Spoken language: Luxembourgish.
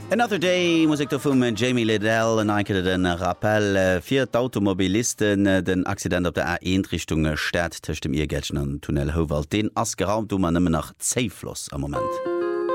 Another Day Musik vum Jamie Liddell en enkete den Rappel fir d'Automobilisten den Accident op der A1-Richtung Stadt tcht dem Irgelschen an Tunnel Howald den ass geraumt man nëmme nach Zeifloss am Moment.